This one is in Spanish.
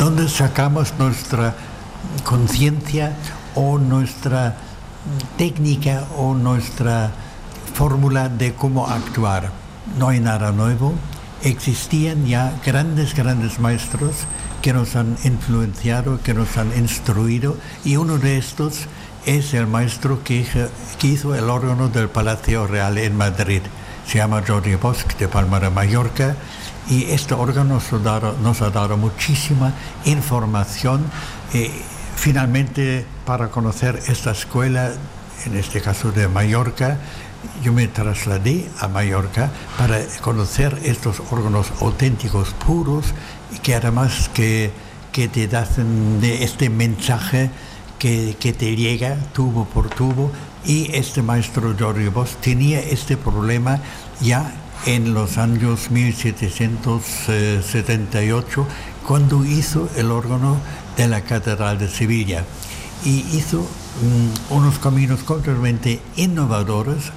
donde sacamos nuestra conciencia o nuestra técnica o nuestra fórmula de cómo actuar. No hay nada nuevo. Existían ya grandes maestros que nos han influenciado, que nos han instruido, y uno de estos es el maestro que hizo el órgano del Palacio Real en Madrid. Se llama Jordi Bosch, de Palma de Mallorca, y este órgano nos ha dado muchísima información. Finalmente, para conocer esta escuela, en este caso de Mallorca, yo me trasladé a Mallorca para conocer estos órganos auténticos, puros, y que además que te dan de este mensaje que te llega tubo por tubo. Y este maestro Jordi Bosch tenía este problema ya en los años 1778, cuando hizo el órgano de la Catedral de Sevilla, y hizo unos caminos completamente innovadores